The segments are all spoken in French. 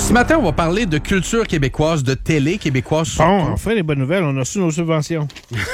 Ce matin, on va parler de culture québécoise, de télé québécoise. Bon, enfin, les bonnes nouvelles, on a reçu nos subventions.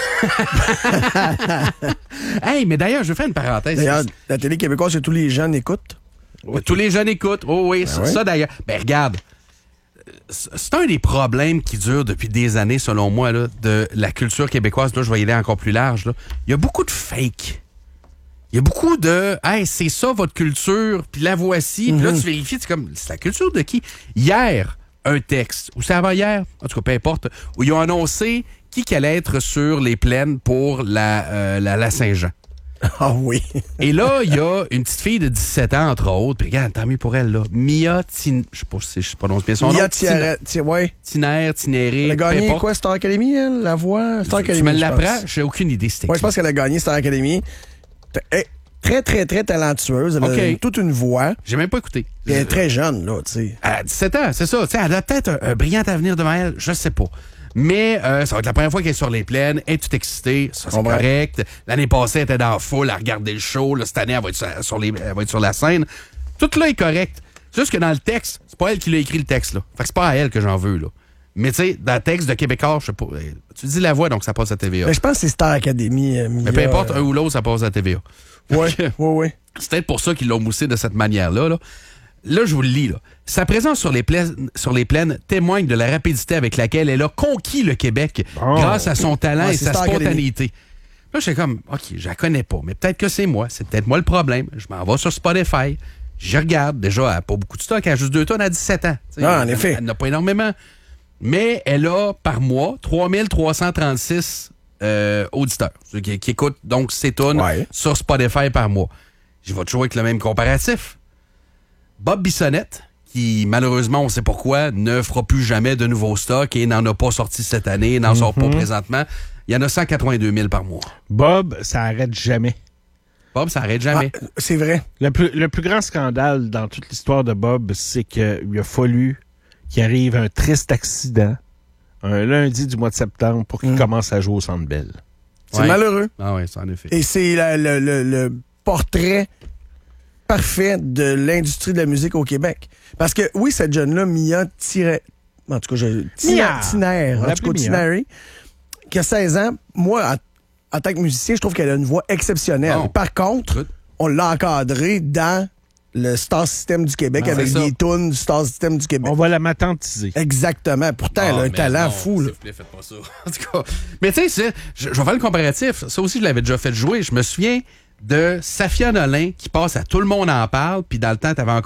Hey, mais d'ailleurs, je vais faire une parenthèse. D'ailleurs, la télé québécoise, que tous les jeunes écoutent. Tous les jeunes écoutent. Oh oui, oui. Ça d'ailleurs. Ben regarde, c'est un des problèmes qui dure depuis des années, selon moi, là, de la culture québécoise. Là, je vais y aller encore plus large. Là. Il y a beaucoup de fake. Il y a beaucoup de « Hey, c'est ça votre culture, puis la voici. » Puis là, tu vérifies, c'est comme, c'est la culture de qui? Hier, un texte, ou c'est avant-hier, en tout cas, peu importe, où ils ont annoncé qui allait être sur les plaines pour la Saint-Jean. Ah oui. Et là, il y a une petite fille de 17 ans, entre autres, puis regarde, tant mieux pour elle, là, Mia je sais pas si je prononce bien son nom. Mia Tinéré, Tinéré, elle a gagné peu importe. quoi, Star Academy, elle? La voix? Star Academy, Tu me l'apprends? J'ai aucune idée, c'était Oui, qui. je pense qu'elle a gagné Star Academy. Très, très, très talentueuse. Elle a toute une voix. J'ai même pas écouté. Elle est très jeune, là, tu sais. À 17 ans, c'est ça. T'sais, elle a peut-être un brillant avenir devant elle, je sais pas. Mais ça va être la première fois qu'elle est sur les plaines. Elle est toute excitée. Ça, c'est correct. L'année passée, elle était dans la foule à regarder le show. Là, cette année, elle va être sur la scène. Tout là est correct. C'est juste que dans le texte, c'est pas elle qui l'a écrit le texte, là. Fait que c'est pas à elle que j'en veux, là. Mais tu sais, dans le texte de Québécois, je sais pas. Tu dis la voix, donc ça passe à TVA. Mais je pense que c'est Star Academy. Mais peu importe, un ou l'autre, ça passe à TVA. Oui. C'est peut-être pour ça qu'ils l'ont moussé de cette manière-là. Là, je vous le lis. Là. Sa présence sur les plaines témoigne de la rapidité avec laquelle elle a conquis le Québec grâce à son talent et sa spontanéité. Là, je suis comme, OK, je la connais pas, mais peut-être que c'est moi. C'est peut-être moi le problème. Je m'en vais sur Spotify. Je regarde. Déjà, elle n'a pas beaucoup de stock. Elle a juste 2 tonnes à 17 ans. En effet. Elle n'a pas énormément. Mais elle a, par mois, 3336 auditeurs qui écoutent donc ces tonnes sur Spotify par mois. Je vais toujours avec le même comparatif. Bob Bissonnette, qui, malheureusement, on sait pourquoi, ne fera plus jamais de nouveaux stocks et n'en a pas sorti cette année, n'en sort pas présentement. Il y en a 182 000 par mois. Bob, ça arrête jamais. Bob, ça arrête jamais. Ah, c'est vrai. Le plus grand scandale dans toute l'histoire de Bob, c'est qu'il a fallu qu'il arrive un triste accident un lundi du mois de septembre pour qu'il commence à jouer au Centre Bell. C'est malheureux. Ah oui, c'est en effet. Et c'est le portrait parfait de l'industrie de la musique au Québec. Parce que, oui, cette jeune-là, Mia Tinéré, qui a 16 ans, moi, en tant que musicien, je trouve qu'elle a une voix exceptionnelle. Bon. Par contre, on l'a encadrée dans le Star System du Québec avec des tunes du Star System du Québec. On va la matantiser. Exactement. Pourtant, elle a un talent fou. Là. Faites pas ça. En tout cas, mais tu sais, je vais faire le comparatif. Ça aussi, je l'avais déjà fait jouer. Je me souviens de Safia Nolin qui passe à Tout le monde en parle, puis dans le temps, t'avais encore